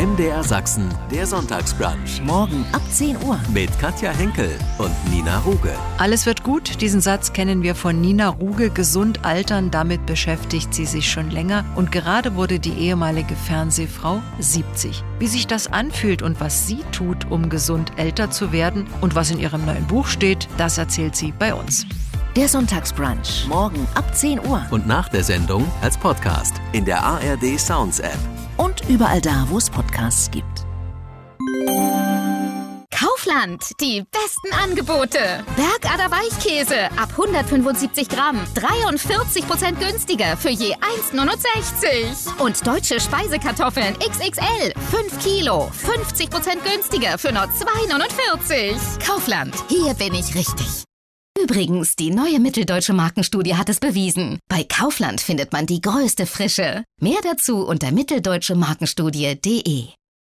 MDR Sachsen, der Sonntagsbrunch. Morgen ab 10 Uhr. Mit Katja Henkel und Nina Ruge. Alles wird gut. Diesen Satz kennen wir von Nina Ruge. Gesund altern, damit beschäftigt sie sich schon länger. Und gerade wurde die ehemalige Fernsehfrau 70. Wie sich das anfühlt und was sie tut, um gesund älter zu werden und was in ihrem neuen Buch steht, das erzählt sie bei uns. Der Sonntagsbrunch. Morgen ab 10 Uhr. Und nach der Sendung als Podcast in der ARD Sounds App. Und überall da, wo es Podcasts gibt. Kaufland, die besten Angebote. Bergader Weichkäse ab 175 Gramm, 43% günstiger für je 1,69. Und deutsche Speisekartoffeln XXL, 5 Kilo, 50% günstiger für nur 2,49. Kaufland, hier bin ich richtig. Übrigens, die neue Mitteldeutsche Markenstudie hat es bewiesen. Bei Kaufland findet man die größte Frische. Mehr dazu unter mitteldeutschemarkenstudie.de.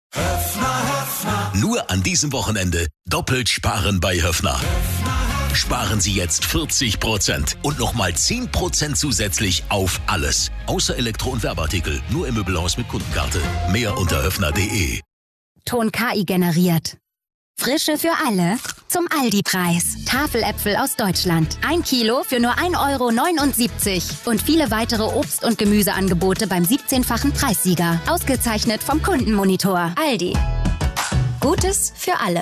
Nur an diesem Wochenende doppelt sparen bei Höffner. Sparen Sie jetzt 40% und nochmal 10% zusätzlich auf alles. Außer Elektro- und Werbeartikel. Nur im Möbelhaus mit Kundenkarte. Mehr unter höffner.de. Ton KI generiert. Frische für alle zum Aldi-Preis. Tafeläpfel aus Deutschland. 1 Kilo für nur 1,79 € und viele weitere Obst- und Gemüseangebote beim 17-fachen Preissieger. Ausgezeichnet vom Kundenmonitor. Aldi. Gutes für alle.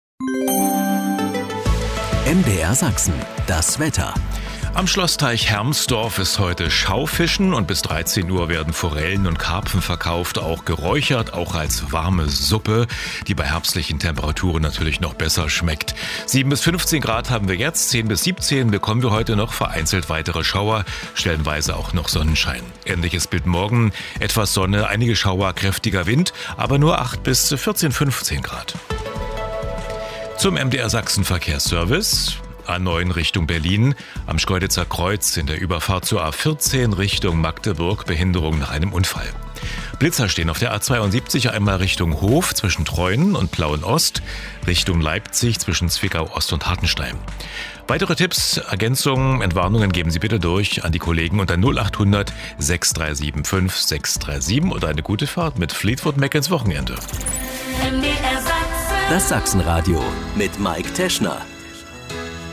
MDR Sachsen, das Wetter. Am Schlossteich Hermsdorf ist heute Schaufischen und bis 13 Uhr werden Forellen und Karpfen verkauft, auch geräuchert, auch als warme Suppe, die bei herbstlichen Temperaturen natürlich noch besser schmeckt. 7 bis 15 Grad haben wir jetzt, 10 bis 17 bekommen wir heute noch, vereinzelt weitere Schauer, stellenweise auch noch Sonnenschein. Ähnliches Bild morgen, etwas Sonne, einige Schauer, kräftiger Wind, aber nur 8 bis 14, 15 Grad. Zum MDR Sachsen Verkehrsservice. A9 Richtung Berlin, am Schkeuditzer Kreuz in der Überfahrt zur A14 Richtung Magdeburg, Behinderung nach einem Unfall. Blitzer stehen auf der A72 einmal Richtung Hof zwischen Treuen und Plauen-Ost, Richtung Leipzig zwischen Zwickau-Ost und Hartenstein. Weitere Tipps, Ergänzungen, Entwarnungen geben Sie bitte durch an die Kollegen unter 0800 6375 637 oder eine gute Fahrt mit Fleetwood Mac ins Wochenende. Das Sachsenradio mit Mike Teschner.